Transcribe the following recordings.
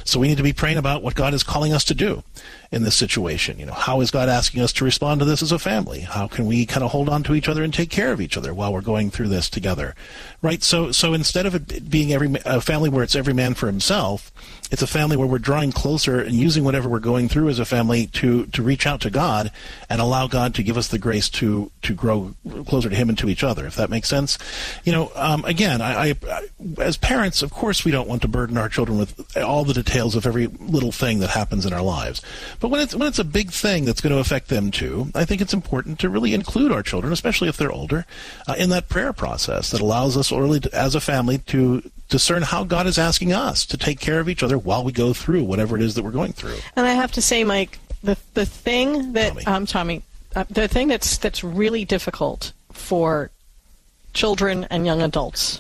So we need to be praying about what God is calling us to do in this situation. How is God asking us to respond to this as a family? How can we kind of hold on to each other and take care of each other while we're going through this together, right? So instead of it being a family where it's every man for himself, it's a family where we're drawing closer and using whatever we're going through as a family to reach out to God and allow God to give us the grace to grow closer to Him and to each other, if that makes sense. Again, I as parents, of course, we don't want to burden our children with all the details of every little thing that happens in our lives. But when it's a big thing that's going to affect them too, I think it's important to really include our children, especially if they're older, in that prayer process that allows us as a family to discern how God is asking us to take care of each other while we go through whatever it is that we're going through. And I have to say, Mike, the thing that Tommy, the thing that's really difficult for children and young adults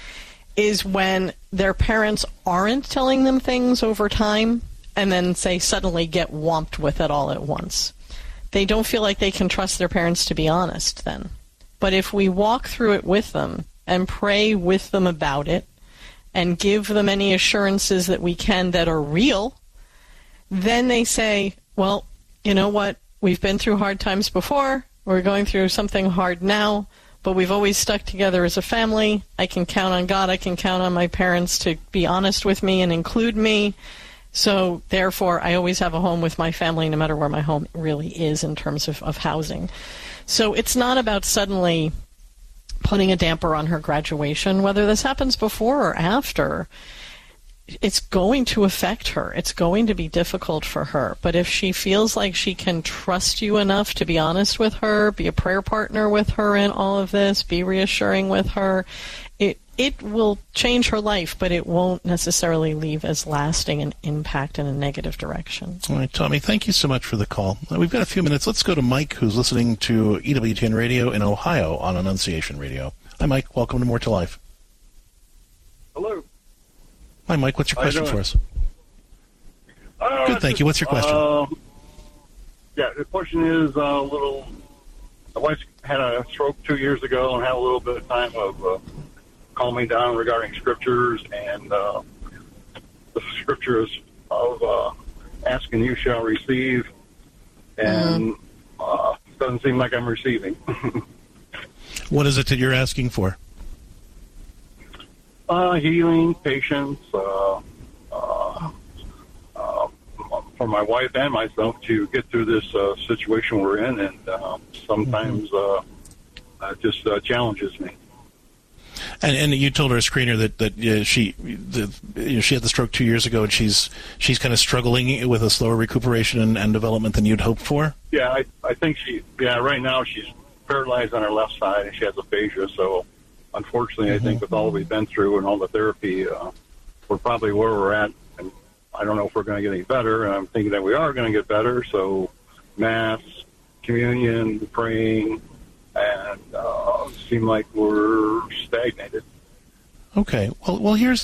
is when their parents aren't telling them things over time and then suddenly get whomped with it all at once. They don't feel like they can trust their parents to be honest then. But if we walk through it with them and pray with them about it and give them any assurances that we can that are real, then they say, well, you know what? We've been through hard times before. We're going through something hard now, but we've always stuck together as a family. I can count on God. I can count on my parents to be honest with me and include me. So, therefore, I always have a home with my family, no matter where my home really is in terms of housing. So it's not about suddenly putting a damper on her graduation, whether this happens before or after. It's going to affect her. It's going to be difficult for her. But if she feels like she can trust you enough to be honest with her, be a prayer partner with her in all of this, be reassuring with her, it will change her life, but it won't necessarily leave as lasting an impact in a negative direction. All right, Tommy, thank you so much for the call. We've got a few minutes. Let's go to Mike, who's listening to EWTN Radio in Ohio on Annunciation Radio. Hi, Mike. Welcome to More to Life. Hello. Hi, Mike. What's your question for us? Good, thank you. What's your question? The question is my wife had a stroke 2 years ago and had a little bit of time of calming down regarding scriptures, and the scriptures of asking you shall receive, and doesn't seem like I'm receiving. What is it that you're asking for? Healing, patience, for my wife and myself to get through this situation we're in, and sometimes it just challenges me. And you told our screener that she had the stroke 2 years ago, and she's kind of struggling with a slower recuperation and development than you'd hoped for. Yeah, I think right now she's paralyzed on her left side and she has aphasia. So unfortunately, I think with all we've been through and all the therapy, we're probably where we're at. And I don't know if we're going to get any better. And I'm thinking that we are going to get better. So Mass, communion, praying, and seem like we're stagnated. Okay. Well, here's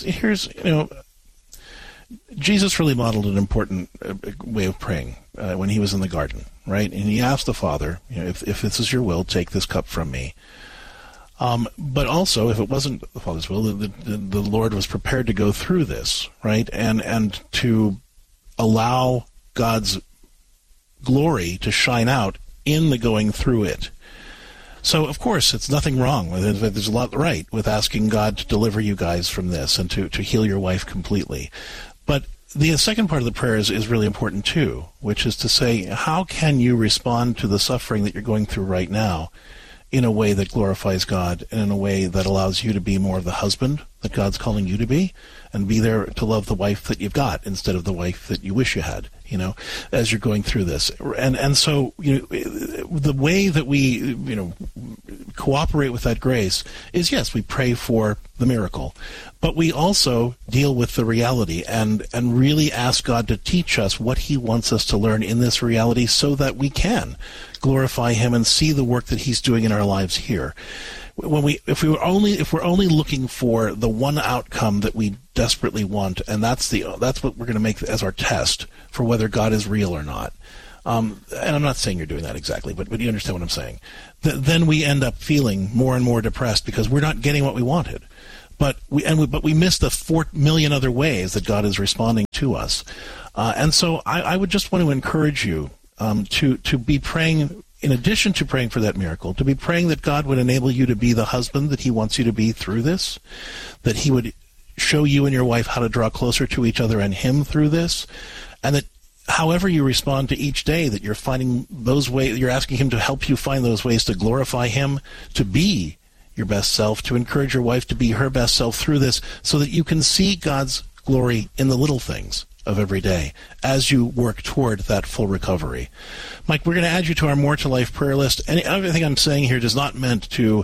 Jesus really modeled an important way of praying when he was in the garden, right? And he asked the Father, if this is your will, take this cup from me. But also, if it wasn't the Father's will, the Lord was prepared to go through this, right? And to allow God's glory to shine out in the going through it. So, of course, it's nothing wrong with it. There's a lot right with asking God to deliver you guys from this and to heal your wife completely. But the second part of the prayer is really important too, which is to say, how can you respond to the suffering that you're going through right now in a way that glorifies God and in a way that allows you to be more of the husband that God's calling you to be, and be there to love the wife that you've got instead of the wife that you wish you had, as you're going through this. And so, the way that we, cooperate with that grace is, yes, we pray for the miracle, but we also deal with the reality and really ask God to teach us what he wants us to learn in this reality so that we can glorify him and see the work that he's doing in our lives here. If we're only looking for the one outcome that we desperately want, and that's what we're going to make as our test for whether God is real or not. And I'm not saying you're doing that exactly, but you understand what I'm saying. Then we end up feeling more and more depressed because we're not getting what we wanted. But we miss the 4 million other ways that God is responding to us. And so I would just want to encourage you to be praying, in addition to praying for that miracle, to be praying that God would enable you to be the husband that he wants you to be through this, that he would show you and your wife how to draw closer to each other and him through this, and that however you respond to each day, that you're finding those ways, you're asking him to help you find those ways to glorify him, to be your best self, to encourage your wife to be her best self through this, so that you can see God's glory in the little things of every day as you work toward that full recovery. Mike, we're going to add you to our More to Life prayer list. And everything I'm saying here does not meant to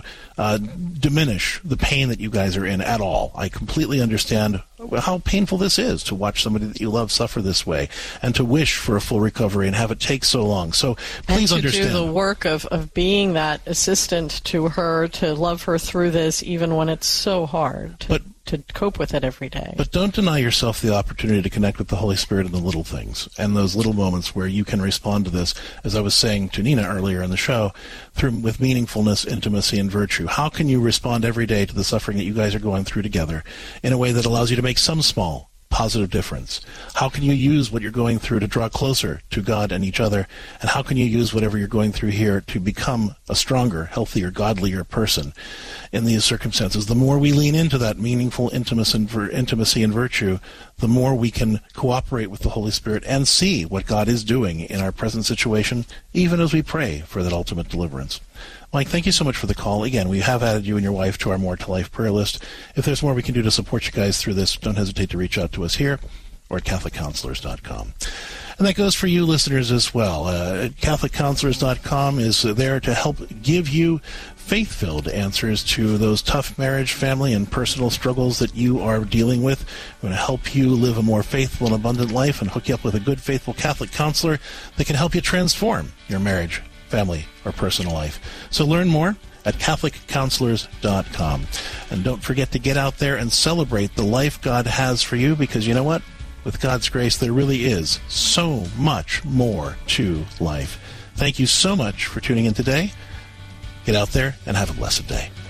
diminish the pain that you guys are in at all. I completely understand how painful this is to watch somebody that you love suffer this way and to wish for a full recovery and have it take so long. So please understand. And to do the work of being that assistant to her, to love her through this, even when it's so hard to cope with it every day. But don't deny yourself the opportunity to connect with the Holy Spirit in the little things and those little moments where you can respond to this, as I was saying to Nina earlier in the show, with meaningfulness, intimacy, and virtue. How can you respond every day to the suffering that you guys are going through together in a way that allows you to make some small positive difference? How can you use what you're going through to draw closer to God and each other? And how can you use whatever you're going through here to become a stronger, healthier, godlier person in these circumstances? The more we lean into that meaningful intimacy and virtue, the more we can cooperate with the Holy Spirit and see what God is doing in our present situation, even as we pray for that ultimate deliverance. Mike, thank you so much for the call. Again, we have added you and your wife to our More to Life prayer list. If there's more we can do to support you guys through this, don't hesitate to reach out to us here or at CatholicCounselors.com. And that goes for you listeners as well. CatholicCounselors.com is there to help give you faith-filled answers to those tough marriage, family, and personal struggles that you are dealing with. We're going to help you live a more faithful and abundant life and hook you up with a good, faithful Catholic counselor that can help you transform your marriage, family, or personal life. So learn more at CatholicCounselors.com. And don't forget to get out there and celebrate the life God has for you, because you know what? With God's grace, there really is so much more to life. Thank you so much for tuning in today. Get out there and have a blessed day.